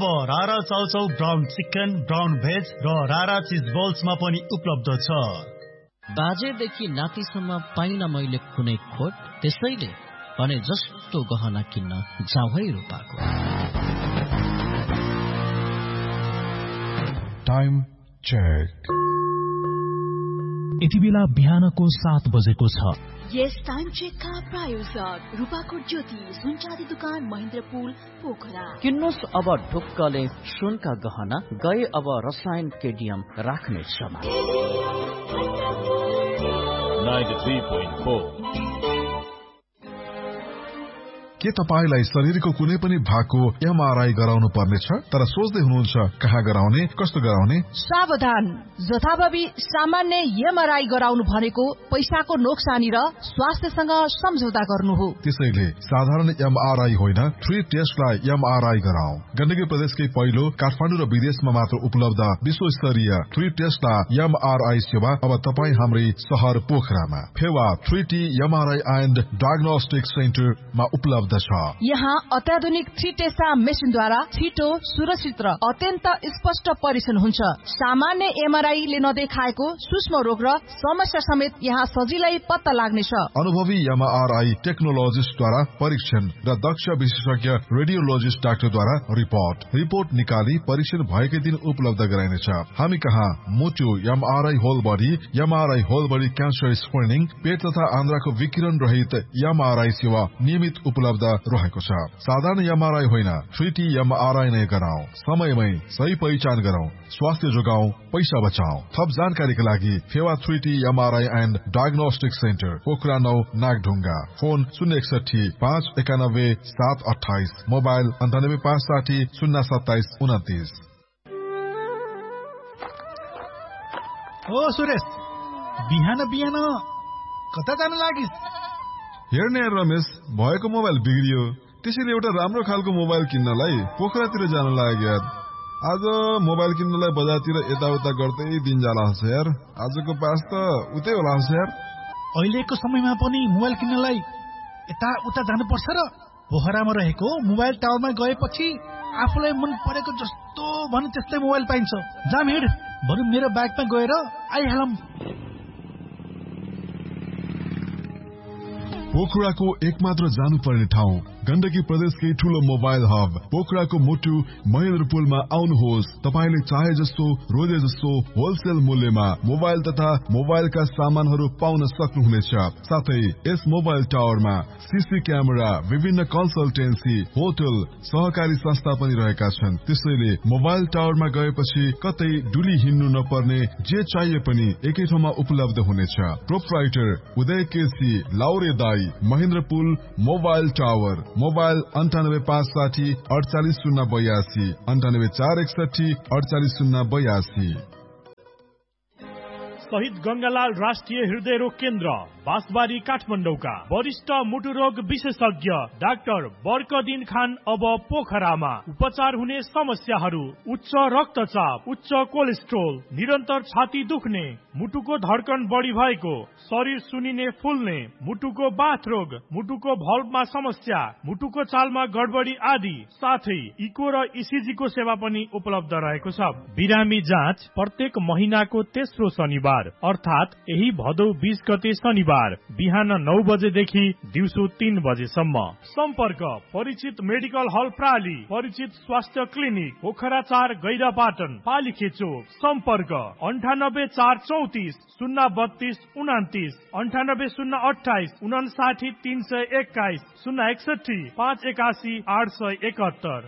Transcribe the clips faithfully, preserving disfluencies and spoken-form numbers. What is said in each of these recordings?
अब रारा chow chow brown chicken, brown veg र रारा चिज बल्समा पनि उपलब्ध छ। बाजेदेखि नातिसम्म पाइन मैले कुनै खोट, त्यसैले भने जस्तो गहना किन्न जाऊ है रूपाको। Time check. यति बेला बिहानको सात बजेको छ। यस टाइम चेकका प्रायोजक रूपाको ज्योति सुनचाँदी दुकान महेन्द्रपुल पोखरा। किन्नुस् अब ढुक्कले सुनका गहना, गए अब रसायन केडियम राख्ने क्षमा। के तपाईलाई शरीरको कुनै पनि भागको एमआरआई गराउनु पर्नेछ, तर सोच्दै हुनुहुन्छ कहाँ गराउने, कस्तो गराउने? सावधान, जथाभावी सामान्य एमआरआई गराउनु भनेको पैसाको नोक्सानी र स्वास्थ्यसँग सम्झौता गर्नु हो। त्यसैले साधारण एमआरआई होइन, थ्री टेस्टलाई एमआरआई गराऊ। गण्डकी प्रदेशकै पहिलो काठमाडौँ र विदेशमा मात्र उपलब्ध विश्वस्तरीय थ्री टेस्टला एमआरआई सेवा अब तपाईँ हाम्रै शहर पोखरामा Phewa three T MRI and diagnostic सेन्टरमा उपलब्ध छ। यहाँ अत्याधुनिक थ्री टेस्टा मेसिनद्वारा छिटो, सुरक्षित र अत्यन्त स्पष्ट परीक्षण हुन्छ। सामान्य एमआरआईले नदेखाएको सूक्ष्म रोग र समस्या समेत यहाँ सजिलै पत्ता लाग्नेछ। अनुभवी एमआरआई टेक्नोलोजिस्टद्वारा परीक्षण र दक्ष विशेषज्ञ रेडियोलोजिस्ट डाक्टरद्वारा रिपोर्ट रिपोर्ट निकाली परीक्षण भएकै दिन उपलब्ध गराइनेछ। हामी कहाँ मुटु MRI whole body, MRI whole body cancer screening, पेट तथा आन्द्राको विकिरण रहित एमआरआई सेवा नियमित उपलब्ध रहेको छ। साधारण एमआरआई होइन, थ्री टी एमआरआई नै गराऊ। समयमै सही पहिचान गराऊ, स्वास्थ्य जोगाऊ, पैसा बचाऊ। थप जानकारीका लागि Phewa three T MRI and diagnostic centre Pokhara नौ नागढुङ्गा। फोन शून्य एकसठी पाँच एकानब्बे सात अठाइस, मोबाइल अन्ठानब्बे पाँच साठी शून्य सत्ताइस उन्तिस। ओ सुरेश, बिहान बिहान कता जान लागिस्? हेर्ने रमेश, भएको मोबाइल बिग्रियो, त्यसैले एउटा राम्रो खालको मोबाइल किन्नलाई पोखरातिर जान लाग्यो। आज मोबाइल किन्नलाई बजारतिर यताउता गर्दै दिन जाला हन्छ यार। आजको पास त उतै होला हन्छ यार। अहिलेको समयमा पनि मोबाइल किन्नलाई यता उता जानुपर्छ र पोखरामा रहेको मोबाइल टावरमा गएपछि आफूलाई मन परेको जस्तो भने त्यस्तै मोबाइल पाइन्छ। जाम हिँड, बरु मेरो बाइकमा गएर आइहालौँ। पोखराको एकमात्र जानुपर्ने ठाउँ गण्डकी प्रदेशकै ठूलो मोबाइल हब पोखराको मुटु महेन्द्रपुलमा आउनुहोस्। तपाईले चाहे जस्तो रोजे जस्तो होलसेल मूल्यमा मोबाइल तथा मोबाइलका सामानहरू पाउन सक्नुहुनेछ। साथै यस मोबाइल टावरमा सीसी क्यामेरा, विभिन्न कन्सल्टेन्सी, होटल, सहकारी संस्था पनि रहेका छन्। त्यसैले मोबाइल टावरमा गएपछि कतै डुली हिँड्नु नपर्ने, जे चाहिए पनि एकै ठाउँमा उपलब्ध हुनेछ। प्रोप्राइटर उदय केसी लाउरे दाई, महेन्द्रपुल मोबाइल टावर। मोबाइल अन्ठानब्बे पाँच साठी अडचालिस शून्य बयासी, अन्ठानब्बे चार एकसठी अडचालिस शून्य बयासी। शहीद गंगालाल राष्ट्रिय हृदय रोग केन्द्र बाँसबारी काठमाडौँका वरिष्ठ मुटु रोग विशेषज्ञ डाक्टर बर्कदिन खान अब पोखरामा। उपचार हुने समस्याहरू उच्च रक्तचाप, उच्च कोलेस्ट्रोल, निरन्तर छाती दुख्ने, मुटुको धड्कन बढी भएको, शरीर सुनिने फुल्ने, मुटुको बाथ रोग, मुटुको भल्भमा समस्या, मुटुको चालमा गडबडी आदि, साथै इको र इसिजी को सेवा पनि उपलब्ध रहेको छ। बिरामी जाँच प्रत्येक महिनाको तेस्रो शनिबार अर्थात यही भदौ बीस गते शनिबार बिहान नौ बजेदेखि दिउँसो तीन बजेसम्म। सम्पर्क परिचित मेडिकल हल प्राली, परिचित स्वास्थ्य क्लिनिक पोखरा चार गैरापाटन पालिखेचो। सम्पर्क अन्ठानब्बे चार चौतिस शून्य बत्तीस उनातिस, अन्ठानब्बे शून्य अठाइस उनासाठी तीन सय एक्काइस, शून्य एकसठी पाँच एकासी आठ सय एकहत्तर।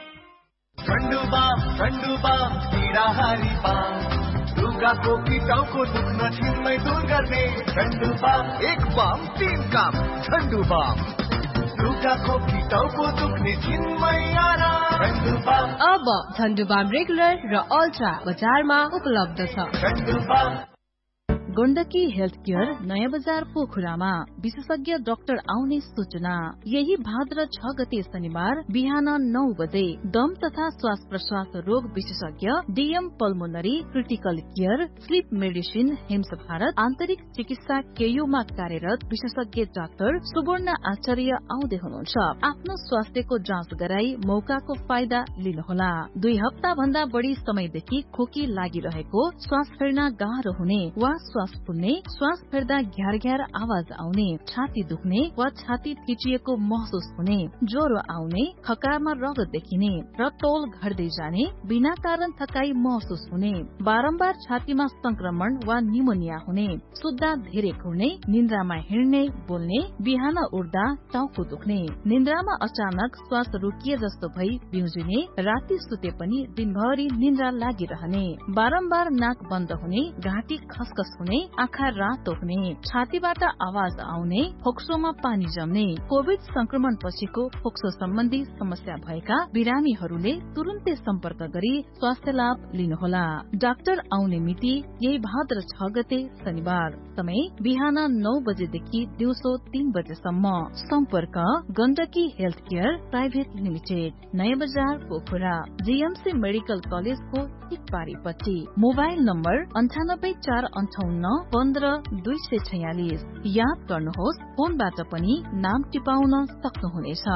रुगाको पिटाउको दुख्न छिनमै दूर गर्ने झन्डु बाम, एक बाम तीन काम झन्डु बाम। रुगाको पिटाउको दुख्ने छिनमै आराम झन्डु बाम। अब झन्डु बाम रेगुलर र अल्ट्रा बजारमा उपलब्ध छ। झन्डु बाम। गण्डकी हेल्थ केयर नयाँ बजार पोखरामा विशेषज्ञ डाक्टर आउने सूचना। यही भाद्र छ गते शनिबार बिहान नौ बजे दम तथा श्वास प्रश्वास रोग विशेषज्ञ DM pulmonary critical care sleep medicine हेम्स Bharat आन्तरिक चिकित्सा केयूमा कार्यरत विशेषज्ञ डाक्टर सुवर्ण आचार्य आउँदै हुनुहुन्छ। आफ्नो स्वास्थ्यको जाँच गराई मौकाको फाइदा लिनुहोला। दुई हप्ता भन्दा बढ़ी समयदेखि खोकी लागिरहेको, श्वास फेर्न गाह्रो हुने वा श्वास फुल्ने, श्वास फेर्दा घ्यार घ्यार आवाज आउने, छाती दुख्ने वा छाती थिचिएको महसुस हुने, ज्वरो आउने, खकारमा रगत देखिने र तौल घट्दै जाने, बिना कारण थकाई महसुस हुने, बारम्बार छातीमा संक्रमण वा निमोनिया हुने, सुत्दा धेरै घुर्ने, निन्द्रामा हिँड्ने बोल्ने, बिहान उठ्दा टाउको दुख्ने, निन्द्रामा अचानक श्वास रोकिए जस्तो भई बिउजिने, राति सुते पनि दिनभरि निन्द्रा लागिरहने, बारम्बार नाक बन्द हुने, घाँटी खसखस हुने, आँखा रातो हुने, छातीबाट आवाज आउने, फोक्सोमा पानी जम्ने। कोविड संक्रमण पछिको फोक्सो सम्बन्धी समस्या भएका बिरामीहरूले तुरुन्तै सम्पर्क गरी स्वास्थ्य लाभ लिनुहोला। डाक्टर आउने मिति यही भाद्र छ गते शनिबार, समय बिहान नौ बजेदेखि दिउँसो तीन बजेसम्म। सम्पर्क Gandaki health care private limited, नयाँ बजार पोखरा, जीएमसी मेडिकल कलेजको एक पारीपट्टि। मोबाइल नम्बर अन्ठानब्बे चार अन्ठाउन्न पन्ध्र दुई सय छयालिस। याद गर्नुहोस्, फोनबाट पनि नाम टिपाउन सक्नुहुनेछ।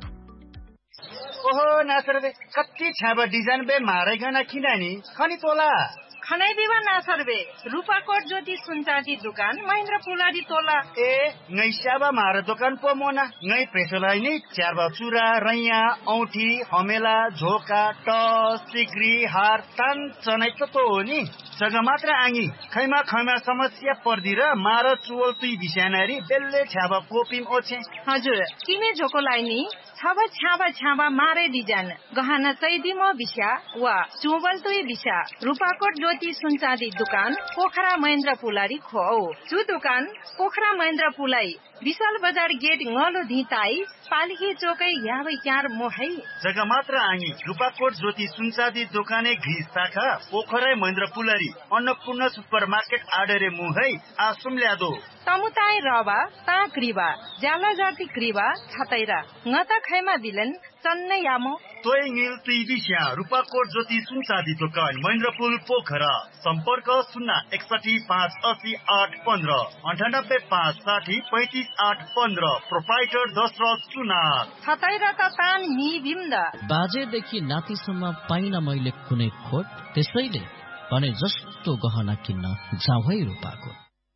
ओहो नासर बे कति छाबा डिजाइन बे मारेगना किनानी खनी तोला खनै दिवा नासर बे रूपाकोट ज्योति सुनचाँदी दुकान महेन्द्र पुलारी तोला। ए ngै स्याबा मार दोकान पो मोना ngै प्रेसलाई नि च्यारबा चुरा रैया औठी हमेला झोका टस सिक्री हार तान चनै त तो हो नि जग्गा मात्र आङी खैमा खैमा समस्या पर्दी र मार चुवल तुई बिस्यानारी बेल्ले छ्याबा कोपिम ओछे। हजुर किने झोको लाइनी छाबा छाबा छाबा मारे डिजाइन गहना चैदिमो बिस्या वा चुवल तुई बिस्या रूपाकोट ज्योति सुनचाँदी दुकान पोखरा महेन्द्र पुलारी खो चु दुकान पोखरा महेन्द्र पुलाई विशाल बजार गेट ngलो धिताई पालिकी चोकै याबै यार मोहै जग्गा मात्र आङी रूपाकोट ज्योति सुनचाँदी दोकाने घी शाखा पोखरा महेन्द्र पुलारी अन्नपूर्ण सुपर मार्केट आडरे मुहै आसुम ल्यादो तमुताई रवा ता क्रिवा ज्याला जाति क्रिवा छतैरा ngata खैमा दिलन चन्नै यामो तोय ङिल तुई बिस्या रूपाकोट ज्योति सुनचाँदी दोकान महेन्द्रपुल पोखरा। सम्पर्क शून्य एकसठी पाँच अस्सी आठ पन्ध्र अन्ठानब्बे पाँच साठी पैंतिस आठ पन्ध्र। प्रोप्राइटर दशरथ सुनार छतैरा त तान नि बिम्द। बाजेदेखि नातिसम्म पाइन मैले कुनै खोट, त्यसैले भने जस्तो गहना किन्न जाउँ रूपाको।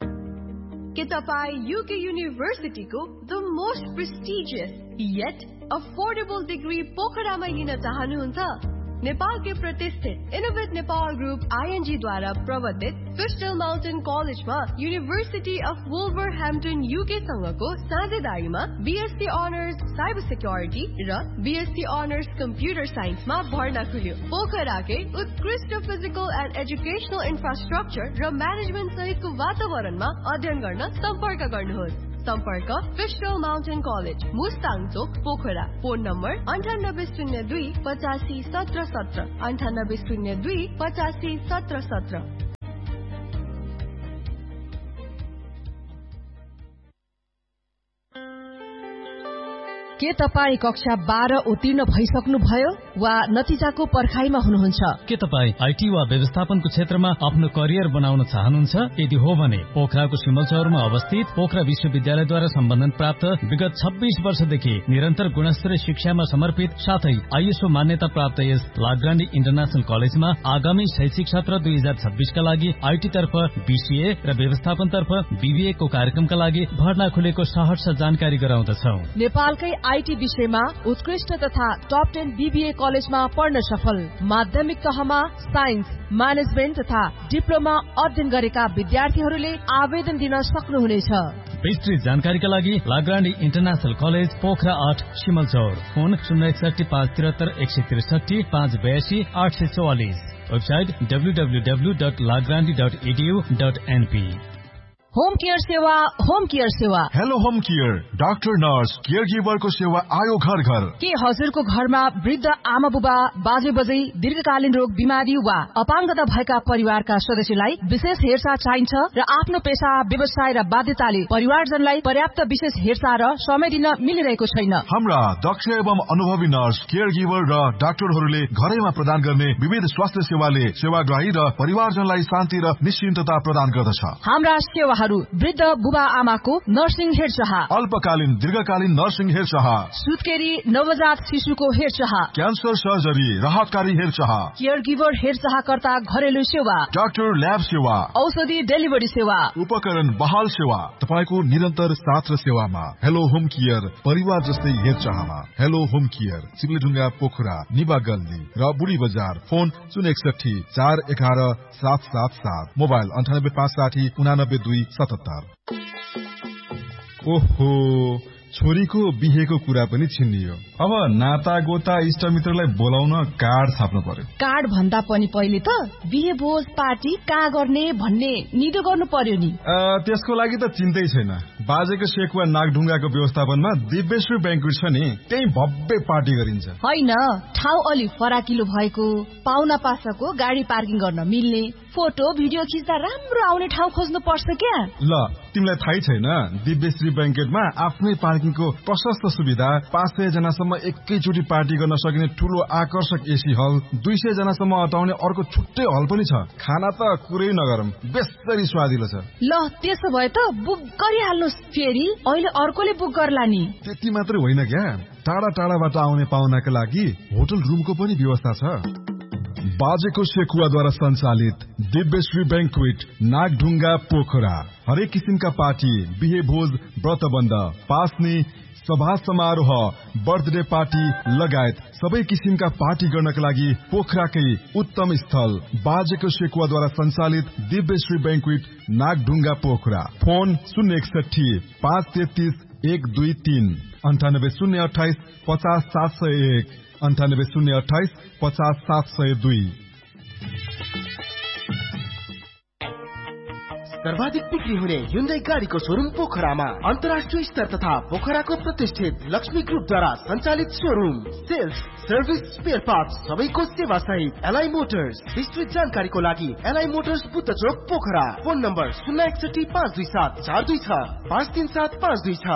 के तपाईँ UK युनिभर्सिटीको the most prestigious yet affordable degree पोखरामा लिन चाहनुहुन्छ? नेपालकै प्रतिष्ठित इनोभेट नेपाल ग्रुप आईएनजी द्वारा प्रवर्तित क्रिस्टल माउन्टेन कलेजमा university of वुल्भरह्याम्पटन UK सँगको साझेदारीमा BSc honours cyber security र बीएससी अनर्स कम्प्युटर साइन्समा भर्ना खुल्यो। पोखराकै उत्कृष्ट फिजिकल एन्ड एजुकेशनल इन्फ्रास्ट्रक्चर र म्यानेजमेन्ट सहितको वातावरणमा अध्ययन गर्न सम्पर्क गर्नुहोस्। सम्पर्क क्रिस्टल माउन्टेन कलेज मुस्ताङ चोक पोखरा। फोन नम्बर अन्ठानब्बे शून्य दुई पचासी सत्र सत्र अन्ठानब्बे शून्य दुई पचासी सत्र सत्र। के तपाईँ कक्षा बाह्र उत्तीर्ण भइसक्नु भयो वा नतिजाको पर्खाइमा हुनुहुन्छ? के तपाईँ आईटी वा व्यवस्थापनको क्षेत्रमा आफ्नो करियर बनाउन चाहनुहुन्छ? यदि हो भने पोखराको सिमलचौरमा अवस्थित पोखरा विश्वविद्यालयद्वारा सम्बन्धन प्राप्त विगत छब्बीस वर्षदेखि निरन्तर गुणस्तरीय शिक्षामा समर्पित साथै आईएसओ मान्यता प्राप्त यस लाग्रान्डी इन्टरनेशनल कलेजमा आगामी शैक्षिक सत्र दुई हजार छब्बीसका लागि आईटी तर्फ बीसीए र व्यवस्थापन तर्फ बीबीए को कार्यक्रमका लागि भर्ना खुलेको सहर्ष जानकारी गराउँदछौ। नेपालकै आईटी विषयमा उत्कृष्ट तथा टप टेन बीबीए कलेजमा पढ्न सफल, माध्यमिक तहमा साइन्स, म्यानेजमेन्ट तथा डिप्लोमा अध्ययन गरेका विद्यार्थीहरूले आवेदन दिन सक्नुहुनेछ। विस्तृत जानकारीका लागि लाग्रान्डी इन्टरनेशनल कलेज पोखरा आठ सिमलचौर। फोन शून्य एकसठी पाँच त्रिहत्तर एक सय त्रिसठी पाँच बयासी आठ सय चौवालिस। Website W W W dot लाग्रान्डी dot edu dot NP. Home care सेवा होम केयर सेवा hello home care doctor nurse care गिभरको सेवा आयो घर घर। के हजुरको घरमा वृद्ध आमा बुबा बाजे बजै दीर्घकालीन रोग बिमारी वा अपाङ्गता भएका परिवारका सदस्यलाई विशेष हेरचाह चाहिन्छ र आफ्नो पेशा व्यवसाय र बाध्यताले परिवारजनलाई पर्याप्त विशेष हेरचाह र समय दिन मिलिरहेको छैन। हाम्रा दक्ष एवं अनुभवी नर्स केयर गिभर र डाक्टरहरूले घरैमा प्रदान गर्ने विविध स्वास्थ्य सेवाले सेवाग्राही र परिवारजनलाई शान्ति र निश्चिन्तता प्रदान गर्दछ। हाम्रा सेवा वृद्ध बुबा आमाको नर्सिङ हेरचाह, अल्पकालीन दीर्घकालीन नर्सिङ हेरचाह, सुत्केरी नवजात शिशुको हेरचाह, क्यान्सर सर्जरी राहतकारी हेरचाह, केयर गिभर हेरचाहकर्ता घरेलु सेवा, डाक्टर ल्याब सेवा, औषधि डेलिभरी सेवा, उपकरण बहाल सेवा, तपाईको निरन्तर साथ र सेवामा। हेलो होम केयर परिवार जस्तै हेरचाहमा। हेलो होम केयर चिप्लेढुङ्गा पोखरा निबा गल्ली र बुढी बजार। फोन शून्य एकसठी चार एघार सात सात सात, मोबाइल अन्ठानब्बे पाँच साठी उनानब्बे दुई सतहत्तर। ओहो, छोरीको बिहेको कुरा पनि छिन्नियो। अब नाता गोता इष्टमित्रलाई बोलाउन कार्ड छाप्नु पर्यो। कार्ड भन्दा पनि पहिले त बिहे भोज पार्टी कहाँ गर्ने भन्ने निदो गर्नु पर्यो नि। त्यसको लागि त चिन्तै छैन। बाजेको सेकुवा नागढुङ्गाको व्यवस्थापनमा दिव्यश्री ब्याङ्कुट छ नि, त्यही भव्य पार्टी गरिन्छ। होइन, ठाउँ अलि फराकिलो भएको, पाहुना पासाको गाडी पार्किङ गर्न मिल्ने, फोटो भिडियो खिच्दा राम्रो आउने ठाउँ खोज्नु पर्छ क्या। ल, तिमीलाई थाहै छैन दिव्यश्री ब्याङ्केटमा आफ्नै पार्किङको प्रशस्त सुविधा, पाँच सय जनासम्म एकैचोटि पार्टी गर्न सकिने ठूलो आकर्षक एसी हल, दुई सय जनासम्म अटाउने अर्को छुट्टै हल पनि छ। खाना त कुरै नगरौँ, बेस्तरी स्वादिलो छ। ल, त्यसो भए त बुक गरिहाल्नुहोस्। फेरि अहिले अर्कोले बुक गर्ला नि। त्यति मात्रै होइन क्या, टाढा टाढाबाट आउने पाहुनाका लागि होटल रुमको पनि व्यवस्था छ। बाजेको सेकुवाद्वारा सञ्चालित दिव्यश्री ब्याङ्क्वेट नागढुङ्गा पोखरा हरेक किसिमका पार्टी, बिहे भोज, व्रतबन्ध, पास्नी, सभा समारोह, बर्थडे पार्टी लगायत सबै किसिमका पार्टी गर्नका लागि पोखराकै उत्तम स्थल बाजेको सेकुवाद्वारा सञ्चालित दिव्यश्री ब्याङ्क्वेट नागढुङ्गा पोखरा। फोन शून्य एकसठी पाँच तेत्तीस एक दुई तीन, अन्ठानब्बे शून्य अठाइस पचास सात सय एक, अन्ठानब्बे शून्य अठाइस पचास सात सय दुई। सर्वाधिक बिक्री हुने Hyundai गाडीको शोरूम पोखरामा अन्तर्राष्ट्रिय स्तर तथा पोखराको प्रतिष्ठित लक्ष्मी ग्रुपद्वारा सञ्चालित showroom. Sales, service, spare parts सबैको सेवा सहित एलआई मोटर्स। विस्तृत जानकारीको लागि एलआई मोटर्स बुद्ध चोक पोखरा। फोन नम्बर शून्य एकसठी पाँच दुई सात चार दुई छ पाँच तीन सात पाँच दुई छ।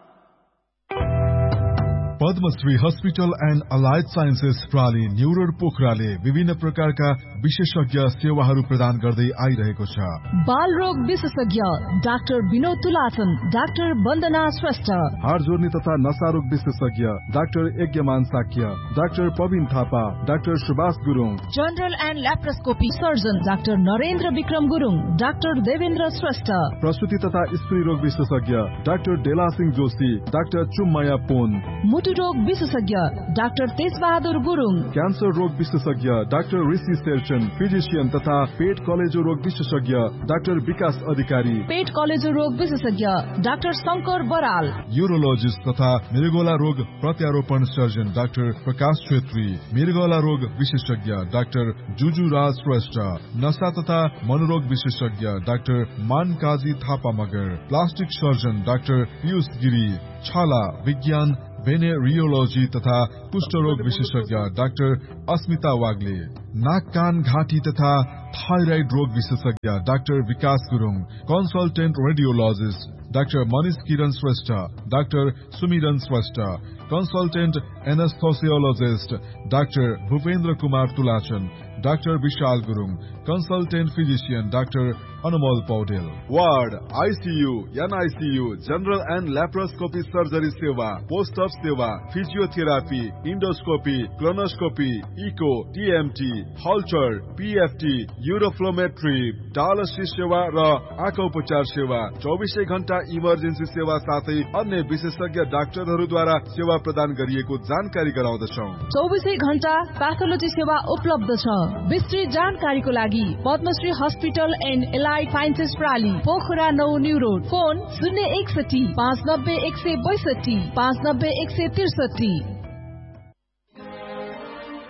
Padmashri hospital and allied sciences प्राली New Road पोखराले विभिन्न प्रकारका विशेषज्ञ सेवाहरू प्रदान गर्दै आइरहेको छ। बाल रोग विशेषज्ञ डाक्टर विनोद तुलाचन, डाक्टर वन्दना श्रेष्ठ, हाड जोड्ने तथा नशा रोग विशेषज्ञ doctor यज्ञमान Shakya, doctor Praveen Thapa, doctor Subhash Gurung, general and laparoscopy surgeon doctor Narendra Vikram Gurung, doctor Devendra Shrestha, प्रसुति तथा स्त्री रोग विशेषज्ञ डाक्टर डेला सिंह जोशी, डाक्टर चुम्माया पोन, मुटु रोग विशेषज्ञ डाक्टर तेजबहादुर गुरुङ, क्यान्सर रोग विशेषज्ञ डाक्टर ऋषि शेरचन, फिजिशियन तथा पेट कलेजो रोग विशेषज्ञ डाक्टर विकास अधिकारी, पेट कलेजो रोग विशेषज्ञ डाक्टर शंकर बराल, यूरोलोजिस्ट तथा मृगौला रोग प्रत्यारोपण सर्जन डाक्टर प्रकाश छेत्री, मृगौला रोग विशेषज्ञ डाक्टर जुजु राज श्रेष्ठ, नशा तथा मनोरोग विशेषज्ञ doctor मानकाजी Thapa Magar, plastic surgeon doctor Piyush Giri, छाला विज्ञान भेनेरियोलोजी तथा कुष्ठरोग विशेषज्ञ डाक्टर अस्मिता वाग्ले, नाक कान घाँटी तथा थाइराइड रोग विशेषज्ञ डाक्टर विकास Gurung, consultant radiologist doctor Manish किरण श्रेष्ठ, डाक्टर सुमिरन Shrestha, consultant एनेस्थोसियोलोजिस्ट doctor Bhupendra Kumar तुलाचन, doctor Vishal Gurung, consultant physician doctor Anumol Paudel. Ward, ICU, एनआइसियू, general and laparoscopy surgery सेवा, पोस्ट अफ सेवा, physiotherapy, endoscopy, colonoscopy, eco, TMT, हल्चर, PFT, uroflowmetry, dialysis सेवा र आँखा उपचार सेवा, चौबिसै घण्टा इमर्जेन्सी सेवा साथै अन्य विशेषज्ञ डाक्टरहरूद्वारा सेवा प्रदान गरिएको जानकारी गराउँदछौ। चौबिसै घण्टा प्याथोलोजी सेवा उपलब्ध छ। विस्तृत जानकारीको लागि Padmashri hospital and allied sciences प्राली Pokhara नौ न्यू रोड। फोन शून्य एकसठी पाँच नब्बे एक सय बैसठी पाँच नब्बे एक सय त्रिसठी।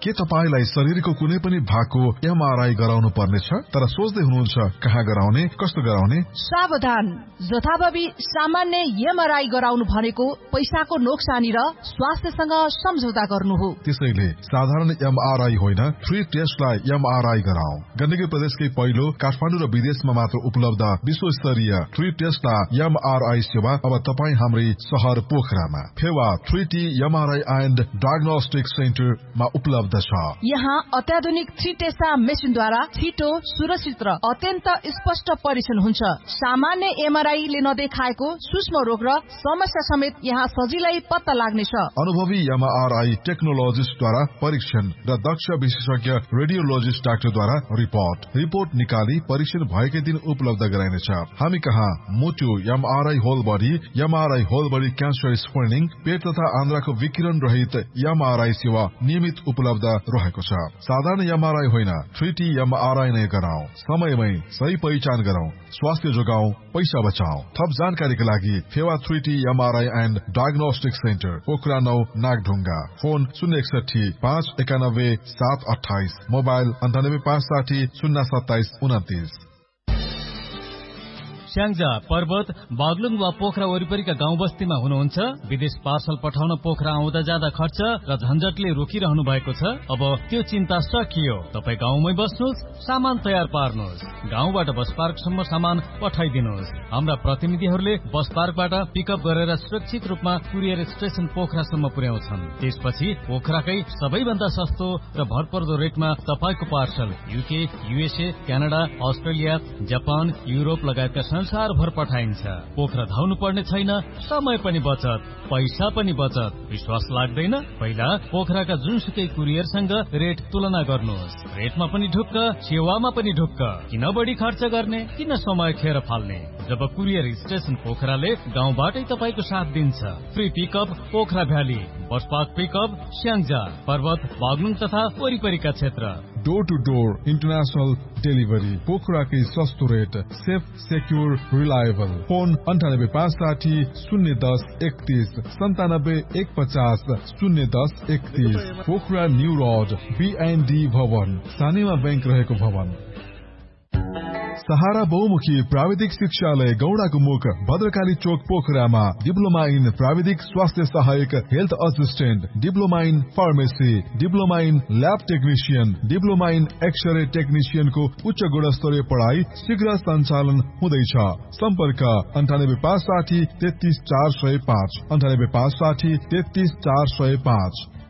के तपाईलाई शरीरको कुनै पनि भागको एमआरआई गराउनु पर्नेछ तर सोच्दै हुनुहुन्छ कहाँ गराउने कस्तो गराउने? सावधान, जथाभावी सामान्य एमआरआई गराउनु भनेको पैसाको नोक्सानी र स्वास्थ्यसँग सम्झौता गर्नु हो। त्यसैले साधारण एमआरआई होइन, थ्री टेस्टलाई एमआरआई गराऊ। गण्डकी प्रदेशकै पहिलो काठमाडौँ र विदेशमा मात्र उपलब्ध विश्वस्तरीय थ्री टेस्टलाई एमआरआई सेवा अब तपाईँ हाम्रै शहर पोखरामा Phewa three T MRI and diagnostic सेन्टरमा उपलब्ध छ। यहाँ अत्याधुनिक थ्री टेस्टा मेसिनद्वारा छिटो, सुरक्षित र अत्यन्त स्पष्ट परीक्षण हुन्छ। सामान्य एमआरआईले नदेखाएको सूक्ष्म रोग र समस्या समेत यहाँ सजिलै पत्ता लाग्नेछ। अनुभवी एमआरआई टेक्नोलोजिस्टद्वारा परीक्षण र दक्ष विशेषज्ञ रेडियोलोजिस्ट डाक्टरद्वारा रिपोर्ट रिपोर्ट निकाली परीक्षण भएकै दिन उपलब्ध गराइनेछ। हामी कहाँ मुटु MRI whole body, MRI whole body cancer screening, पेट तथा आन्द्राको विकिरण रहित एमआरआई सेवा नियमित उपलब्ध रहेको छ। साधारण एमआरआई होइन, थ्री टी एमआरआई नै गराऊ। समयमै सही पहिचान गराऊ, स्वास्थ्य जोगाऊ, पैसा बचाऊ। थप जानकारीका लागि Phewa three T MRI and diagnostic centre, Pokhara नौ, नागढुङ्गा। फोन शून्य एकसठी पाँच एकानब्बे सात अठाइस, मोबाइल अन्ठानब्बे पाँच साठी शून्य सत्ताइस उन्तिस। स्याङ्जा, पर्वत, बागलुङ वा पोखरा वरिपरिका गाउँ बस्तीमा हुनुहुन्छ? विदेश पार्सल पठाउन पोखरा आउँदा जाँदा खर्च र झन्झटले रोकिरहनु भएको छ? अब त्यो चिन्ता सकियो। तपाईँ गाउँमै बस्नुहोस्, सामान तयार पार्नुहोस्, गाउँबाट बस पार्कसम्म सामान पठाइदिनुहोस्। हाम्रा प्रतिनिधिहरूले बस पार्कबाट पिकअप गरेर सुरक्षित रूपमा कुरियर स्टेशन पोखरासम्म पुर्याउँछन्। त्यसपछि पोखराकै सबैभन्दा सस्तो र भरपर्दो रेटमा तपाईँको parcel UK, USA, Canada, Australia, Japan, Europe लगायतका संसारभर पठाइन्छ। पोखरा धाउनु पर्ने छैन, समय पनि बचत, पैसा पनि बचत। विश्वास लाग्दैन? पहिला पोखराका जुनसुकै कुरियरसँग रेट तुलना गर्नुहोस्। रेटमा पनि ढुक्क, सेवामा पनि ढुक्क। किन बढी खर्च गर्ने, किन समय खेर फाल्ने? जब कुरियर स्टेशन पोखराले गाउँबाटै तपाईँको साथ दिन्छ। Free pickup Pokhara valley, bus park pickup Syangja, पर्वत, बागलुङ तथा वरिपरिका क्षेत्र। Door two door international delivery, पोखराकै सस्तो rate, safe, secure, reliable. Phone अन्ठानब्बे पाँच साठी शून्य दस एकतीस, सन्तानब्बे एक पचास शून्य दस एकतीस। पोखरा न्यू रोड, बीएनडी भवन, सानेमा बैंक रहेको भवन। सहारा बहुमुखी प्राविधिक शिक्षालय गौडाको मुख, भद्रकाली चोक पोखरामा डिप्लोमा इन प्राविधिक स्वास्थ्य सहायक, health assistant, diploma in pharmacy, diploma in lab technician, diploma in x-ray टेक्निशियनको उच्च गुणस्तरीय पढाइ शीघ्र सञ्चालन हुँदैछ। सम्पर्क अन्ठानब्बे पाँच साठी तेत्तीस चार सय पाँच, अन्ठानब्बे पाँच साठी तेत्तीस चार सय पाँच।